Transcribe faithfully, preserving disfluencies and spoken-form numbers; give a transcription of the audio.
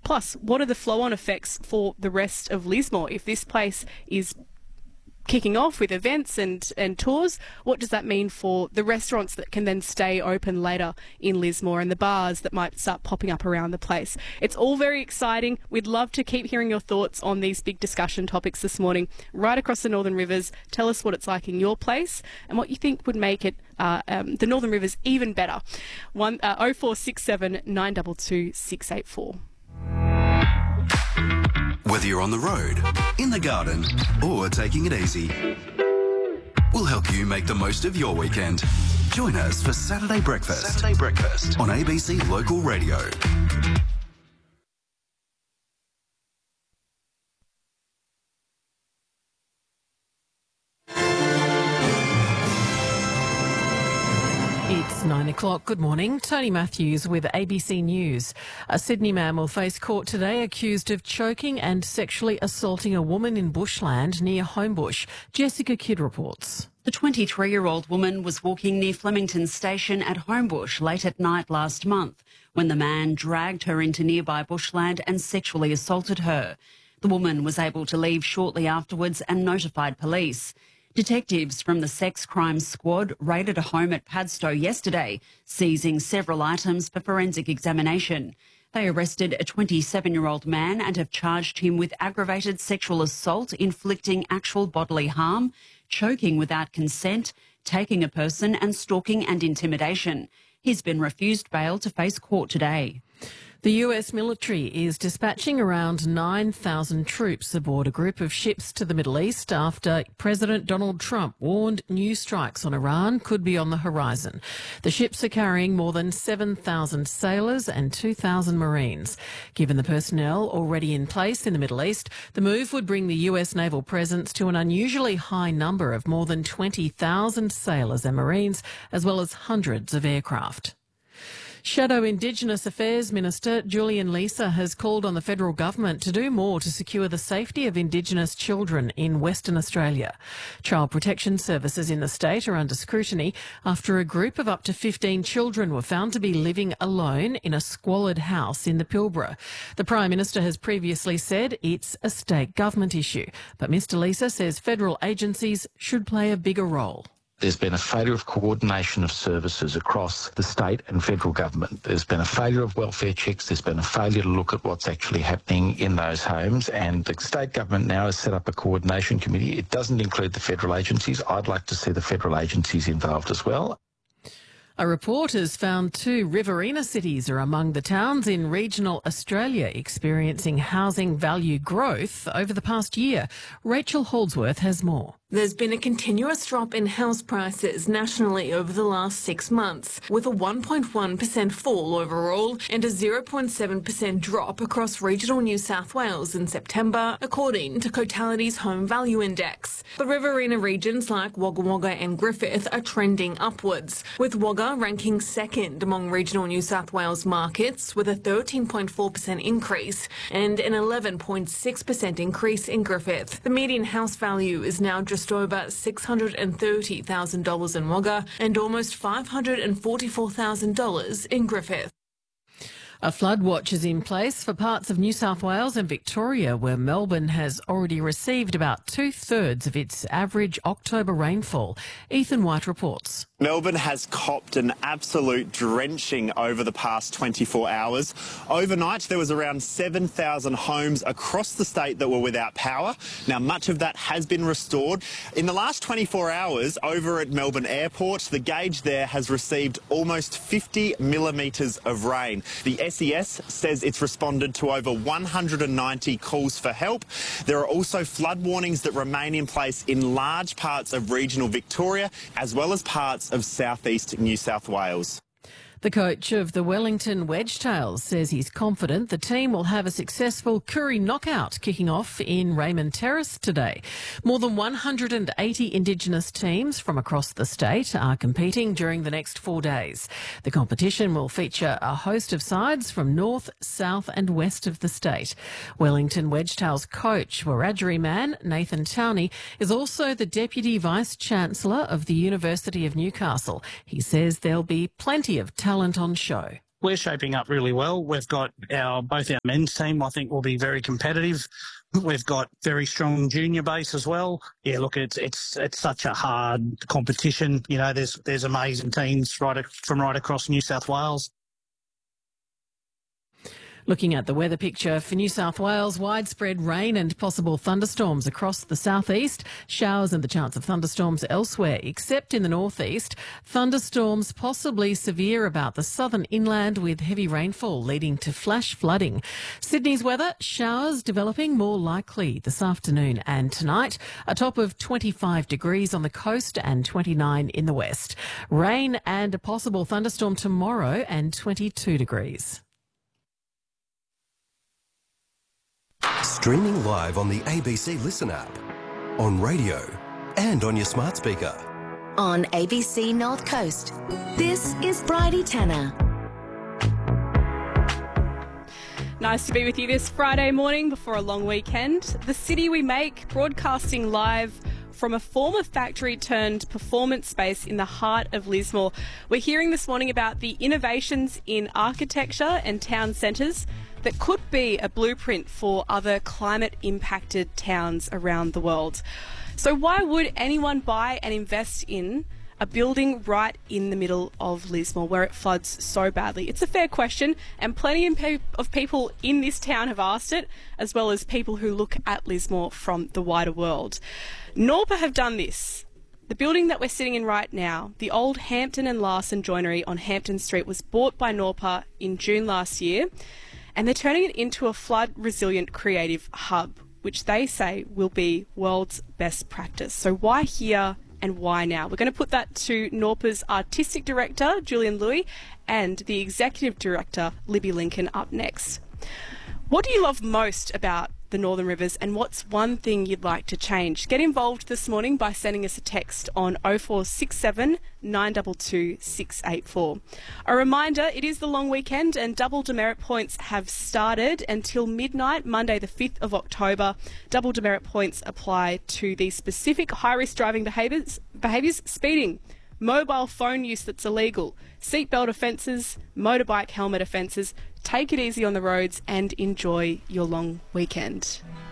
Plus, what are the flow-on effects for the rest of Lismore? If this place is kicking off with events and, and tours, what does that mean for the restaurants that can then stay open later in Lismore and the bars that might start popping up around the place? It's all very exciting. We'd love to keep hearing your thoughts on these big discussion topics this morning right across the Northern Rivers. Tell us what it's like in your place and what you think would make it uh, um, the Northern Rivers even better. One uh, oh four six seven nine two two six eight four. Whether you're on the road, in the garden, or taking it easy, we'll help you make the most of your weekend. Join us for Saturday Breakfast. Saturday Breakfast on A B C Local Radio. It's nine o'clock. Good morning. Tony Matthews with A B C News. A Sydney man will face court today accused of choking and sexually assaulting a woman in bushland near Homebush. Jessica Kidd reports. The twenty-three-year-old woman was walking near Flemington Station at Homebush late at night last month when the man dragged her into nearby bushland and sexually assaulted her. The woman was able to leave shortly afterwards and notified police. Detectives from the Sex Crimes Squad raided a home at Padstow yesterday, seizing several items for forensic examination. They arrested a twenty-seven-year-old man and have charged him with aggravated sexual assault, inflicting actual bodily harm, choking without consent, taking a person and stalking and intimidation. He's been refused bail to face court today. The U S military is dispatching around nine thousand troops aboard a group of ships to the Middle East after President Donald Trump warned new strikes on Iran could be on the horizon. The ships are carrying more than seven thousand sailors and two thousand Marines. Given the personnel already in place in the Middle East, the move would bring the U S naval presence to an unusually high number of more than twenty thousand sailors and Marines, as well as hundreds of aircraft. Shadow Indigenous Affairs Minister Julian Leeser has called on the federal government to do more to secure the safety of Indigenous children in Western Australia. Child protection services in the state are under scrutiny after a group of up to fifteen children were found to be living alone in a squalid house in the Pilbara. The Prime Minister has previously said it's a state government issue, but Mr Leeser says federal agencies should play a bigger role. There's been a failure of coordination of services across the state and federal government. There's been a failure of welfare checks. There's been a failure to look at what's actually happening in those homes. And the state government now has set up a coordination committee. It doesn't include the federal agencies. I'd like to see the federal agencies involved as well. A report has found two Riverina cities are among the towns in regional Australia experiencing housing value growth over the past year. Rachel Holdsworth has more. There's been a continuous drop in house prices nationally over the last six months, with a one point one percent fall overall and a zero point seven percent drop across regional New South Wales in September, according to Cotality's Home Value Index. The Riverina regions like Wagga Wagga and Griffith are trending upwards, with Wagga ranking second among regional New South Wales markets with a thirteen point four percent increase and an eleven point six percent increase in Griffith. The median house value is now just over six hundred thirty thousand dollars in Wagga and almost five hundred forty-four thousand dollars in Griffith. A flood watch is in place for parts of New South Wales and Victoria, where Melbourne has already received about two-thirds of its average October rainfall. Ethan White reports. Melbourne has copped an absolute drenching over the past twenty-four hours. Overnight, there was around seven thousand homes across the state that were without power. Now, much of that has been restored. In the last twenty-four hours, over at Melbourne Airport, the gauge there has received almost fifty millimetres of rain. The S E S says it's responded to over one hundred ninety calls for help. There are also flood warnings that remain in place in large parts of regional Victoria, as well as parts of southeast New South Wales. The coach of the Wellington Wedgetails says he's confident the team will have a successful Koori knockout kicking off in Raymond Terrace today. More than one hundred eighty Indigenous teams from across the state are competing during the next four days. The competition will feature a host of sides from north, south and west of the state. Wellington Wedgetails coach, Wiradjuri man Nathan Towney, is also the Deputy Vice-Chancellor of the University of Newcastle. He says there'll be plenty of talent on show. we're shaping up really well. We've got our both our men's team, I think, will be very competitive. We've got very strong junior base as well. Yeah, look, it's it's it's such a hard competition. You know, there's there's amazing teams right from right across New South Wales. Looking at the weather picture for New South Wales, widespread rain and possible thunderstorms across the southeast, showers and the chance of thunderstorms elsewhere, except in the northeast. Thunderstorms possibly severe about the southern inland with heavy rainfall leading to flash flooding. Sydney's weather, showers developing more likely this afternoon and tonight, a top of twenty-five degrees on the coast and twenty-nine in the west. Rain and a possible thunderstorm tomorrow and twenty-two degrees. Streaming live on the A B C Listen app, on radio and on your smart speaker. On A B C North Coast, this is Bridie Tanner. Nice to be with you this Friday morning before a long weekend. The city we make, broadcasting live from a former factory turned performance space in the heart of Lismore. We're hearing this morning about the innovations in architecture and town centres that could be a blueprint for other climate-impacted towns around the world. So why would anyone buy and invest in a building right in the middle of Lismore where it floods so badly? It's a fair question, and plenty of people in this town have asked it, as well as people who look at Lismore from the wider world. Norpa have done this. The building that we're sitting in right now, the old Hampton and Larson Joinery on Hampton Street, was bought by Norpa in June last year, and they're turning it into a flood-resilient creative hub, which they say will be world's best practice. So why here and why now? We're going to put that to Norpa's Artistic Director, Julian Louis, and the Executive Director, Libby Lincoln, up next. What do you love most about the Northern Rivers, and what's one thing you'd like to change? Get involved this morning by sending us a text on oh four six seven, nine two two, six eight four. A reminder, it is the long weekend and double demerit points have started until midnight, Monday the fifth of October. Double demerit points apply to the specific high-risk driving behaviours, behaviours speeding, mobile phone use that's illegal, seatbelt offences, motorbike helmet offences. Take it easy on the roads and enjoy your long weekend.